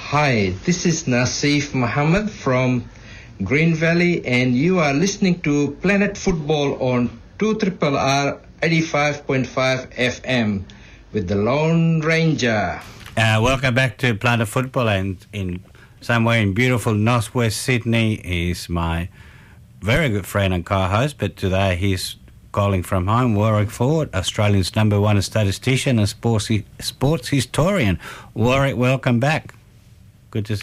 Hi, this is Nasif Muhammad from Green Valley, and you are listening to Planet Football on 2RRR 85.5 FM with the Lone Ranger. Welcome back to Planet Football, and in somewhere in beautiful northwest Sydney is my very good friend and co-host, but today he's calling from home, Warwick Ford, Australia's number one statistician and sports historian. Warwick, welcome back. Good to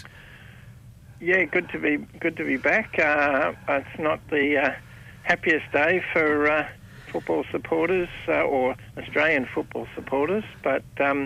be back. It's not the happiest day for football supporters or Australian football supporters, but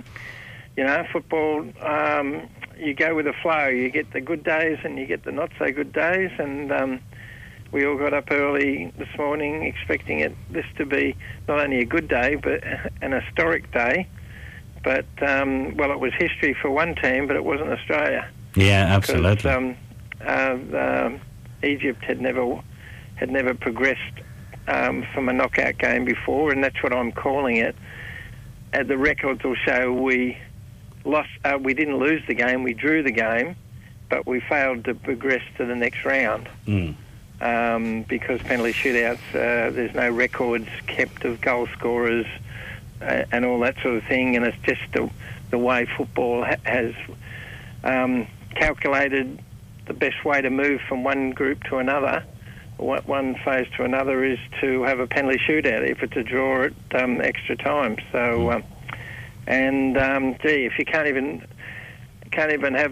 football. You go with the flow. You get the good days and you get the not so good days, and we all got up early this morning expecting this to be not only a good day but an historic day. But it was history for one team, but it wasn't Australia. Yeah, absolutely. Because Egypt had never progressed from a knockout game before, and that's what I'm calling it. The records will show we lost. We didn't lose the game; we drew the game, but we failed to progress to the next round. Because penalty shootouts, there's no records kept of goal scorers and all that sort of thing, and it's just the way football has calculated the best way to move from one group to another, one phase to another, is to have a penalty shootout if it's a draw at extra time. So, if you can't even have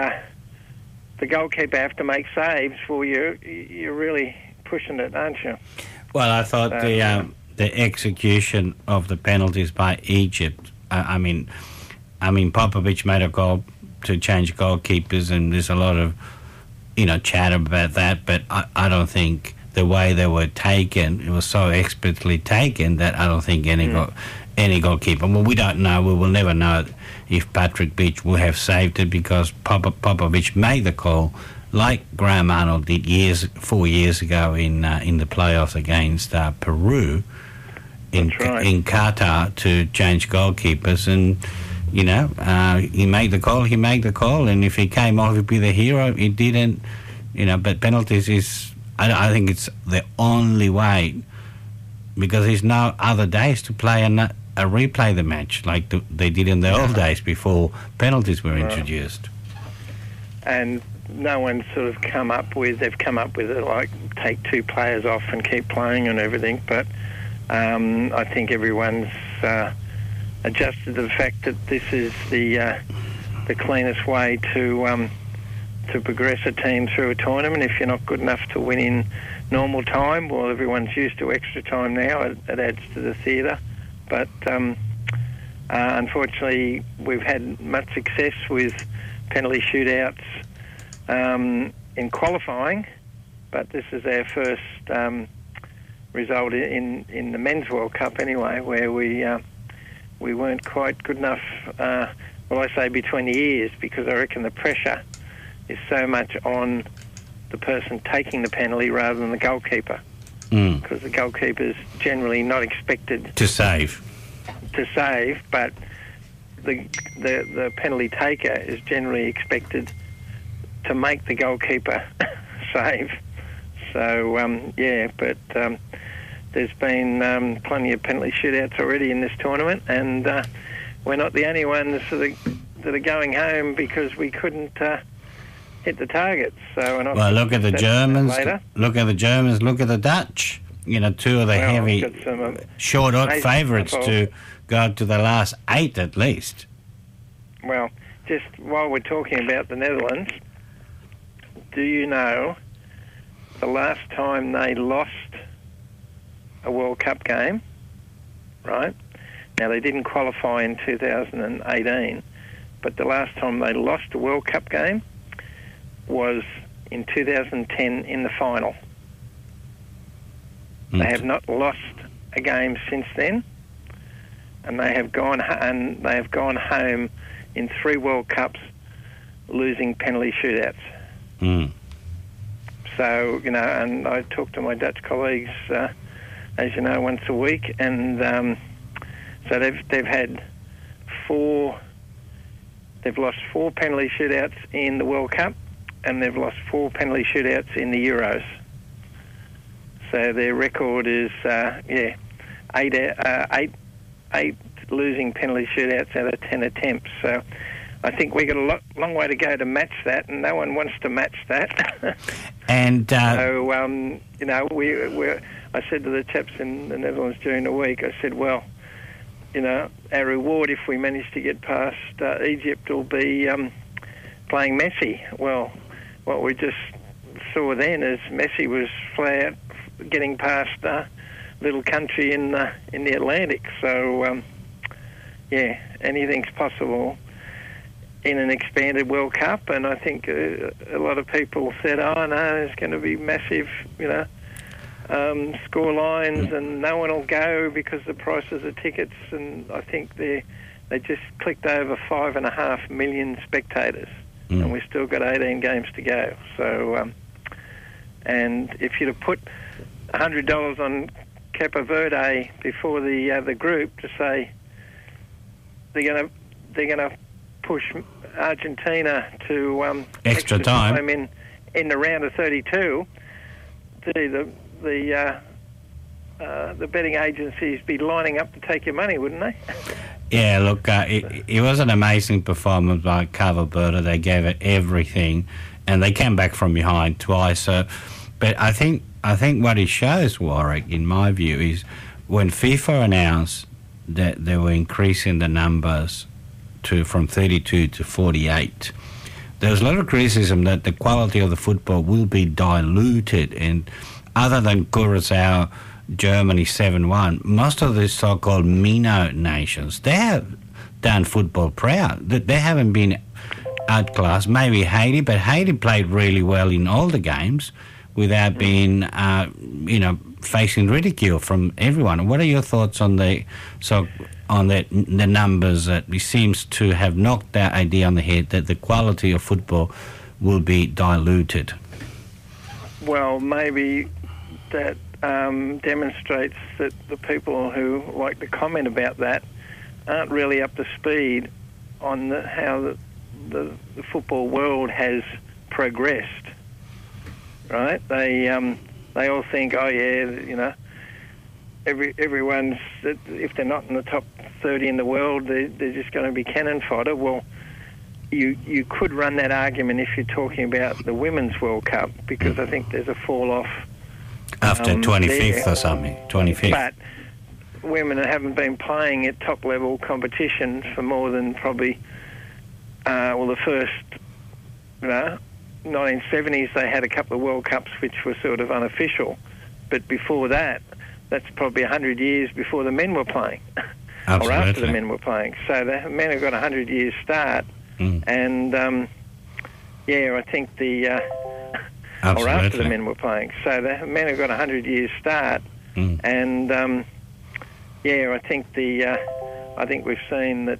the goalkeeper have to make saves, well, you're really pushing it, aren't you? Well, I thought the execution of the penalties by Egypt. I mean, Popovic made a call to change goalkeepers, and there's a lot of chatter about that. But I don't think the way they were taken, it was so expertly taken that I don't think any goalkeeper. Well, we don't know. We will never know if Patrick Beach will have saved it, because Popovic made the call, like Graham Arnold did 4 years ago in the playoffs against Peru in Qatar, to change goalkeepers, and he made the call, and if he came off, he'd be the hero. He didn't, but penalties is, I think it's the only way, because there's no other days to play a replay the match like they did in the old days before penalties were introduced. And no one's sort of come up with it, like take two players off and keep playing and everything, but I think everyone's adjusted to the fact that this is the cleanest way to progress a team through a tournament. If you're not good enough to win in normal time, well, everyone's used to extra time now. It adds to the theatre. But unfortunately, we've had much success with penalty shootouts in qualifying, but this is our first result in the Men's World Cup anyway, where we weren't quite good enough. I say between the ears, because I reckon the pressure is so much on the person taking the penalty rather than the goalkeeper. Because the goalkeeper's generally not expected to save, but the penalty taker is generally expected to make the goalkeeper save. So there's been plenty of penalty shootouts already in this tournament, and we're not the only ones that are going home because we couldn't hit the targets. So, look at the Germans. Look at the Germans. Look at the Dutch. Two of the heavy, short odds favourites to go to the last 8 at least. Well, just while we're talking about the Netherlands, do you know the last time they lost a World Cup game? Right? Now, they didn't qualify in 2018, but the last time they lost a World Cup game was in 2010 in the final. They have not lost a game since then, and they have gone home in 3 World Cups losing penalty shootouts. So, and I talk to my Dutch colleagues, as you know, once a week, and so they've had 4 They've lost 4 penalty shootouts in the World Cup, and they've lost 4 penalty shootouts in the Euros. So their record is, eight losing penalty shootouts out of 10 attempts. So I think we've got a long way to go to match that, and no one wants to match that. And so, I said to the chaps in the Netherlands during the week, I said, well, our reward if we manage to get past Egypt will be playing Messi. Well, what we just saw then is Messi was flat getting past a little country in the Atlantic. So, anything's possible in an expanded World Cup, and I think a lot of people said, oh no, there's going to be massive, score lines and no one will go because the prices of tickets, and I think they just clicked over 5.5 million spectators, and we've still got 18 games to go. So, and if you'd have put $100 on Cape Verde before the group to say they're gonna push Argentina to extra time in the round of 32, the betting agencies be lining up to take your money, wouldn't they? Yeah, look, it was an amazing performance by Cabo Verde. They gave it everything, and they came back from behind twice. But I think what it shows, Warwick, in my view, is when FIFA announced that they were increasing the numbers from 32 to 48, there was a lot of criticism that the quality of the football will be diluted, and other than Curaçao, Germany 7-1, most of the so-called MENA nations, they have done football proud. They haven't been outclassed. Maybe Haiti, but Haiti played really well in all the games without being, facing ridicule from everyone. What are your thoughts on the numbers that it seems to have knocked that idea on the head that the quality of football will be diluted? Well, maybe that demonstrates that the people who like to comment about that aren't really up to speed on how the football world has progressed. Right? They all think, everyone's, if they're not in the top 30 in the world, they're just going to be cannon fodder. Well, you could run that argument if you're talking about the Women's World Cup, because I think there's a fall-off after 25th or something, 25th. But women haven't been playing at top-level competition for more than probably, the first, 1970s they had a couple of World Cups which were sort of unofficial, but before that, that's probably 100 years before the men were playing, or after the men were playing. So the men have got a 100 years start, and I think or after the men were playing. So the men have got a 100 years start, and I think we've seen that